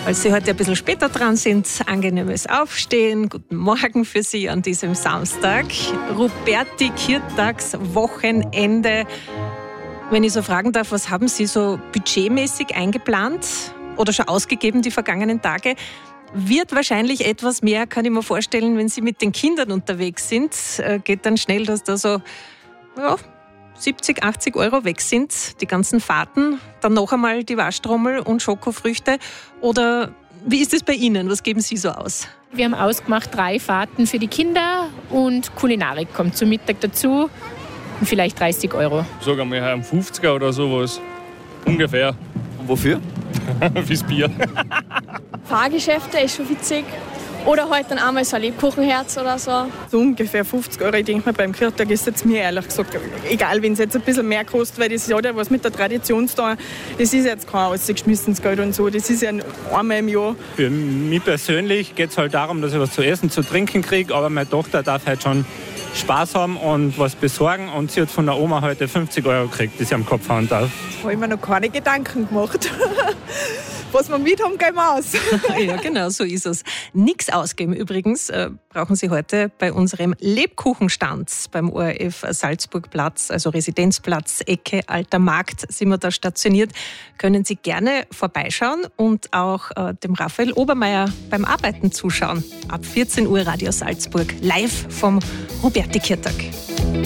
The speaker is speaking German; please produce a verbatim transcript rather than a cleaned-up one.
Falls Sie heute ein bisschen später dran sind, angenehmes Aufstehen. Guten Morgen für Sie an diesem Samstag. Ruperti-Kirtags-Wochenende. Wenn ich so fragen darf, was haben Sie so budgetmäßig eingeplant oder schon ausgegeben die vergangenen Tage? Wird wahrscheinlich etwas mehr, kann ich mir vorstellen, wenn Sie mit den Kindern unterwegs sind. Geht dann schnell, dass da so ja, siebzig, achtzig Euro weg sind, die ganzen Fahrten, dann noch einmal die Waschtrommel und Schokofrüchte. Oder wie ist es bei Ihnen? Was geben Sie so aus? Wir haben ausgemacht, drei Fahrten für die Kinder und Kulinarik kommt zum Mittag dazu und vielleicht dreißig Euro. Sagen wir einen fünfziger oder sowas. Ungefähr. Und wofür? Fürs Bier. Fahrgeschäfte ist schon witzig. Oder heute dann einmal so ein Lebkuchenherz oder so. So ungefähr fünfzig Euro. Ich denke mal, beim Kirtag ist es mir ehrlich gesagt egal, wenn es jetzt ein bisschen mehr kostet, weil das hat ja was mit der Tradition zu tun. Das ist jetzt kein ausgeschmissenes Geld und so. Das ist ja einmal im Jahr. Für mich persönlich geht es halt darum, dass ich was zu essen, zu trinken kriege. Aber meine Tochter darf halt schon Spaß haben und was besorgen. Und sie hat von der Oma heute fünfzig Euro gekriegt, die sie am Kopf hauen darf. Da habe ich mir noch keine Gedanken gemacht. Was wir mit haben, gehen wir aus. Ja, genau, so ist es. Nichts ausgeben übrigens äh, brauchen Sie heute bei unserem Lebkuchenstand beim O R F Salzburgplatz, also Residenzplatz, Ecke Alter Markt sind wir da stationiert. Können Sie gerne vorbeischauen und auch äh, dem Raphael Obermeier beim Arbeiten zuschauen. Ab vierzehn Uhr Radio Salzburg, live vom Ruperti-Kirtag.